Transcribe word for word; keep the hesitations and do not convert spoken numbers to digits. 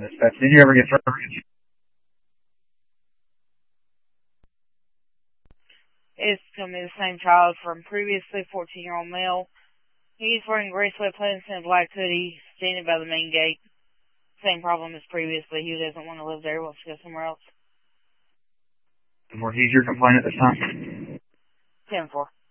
dispatch. Did you ever get further? It's going to be the same child from previously, fourteen-year-old male. He's wearing gray sweatpants and a black hoodie, standing by the main gate. Same problem as previously. He doesn't want to live there. He wants to go somewhere else. He's your complaint at this time? ten four.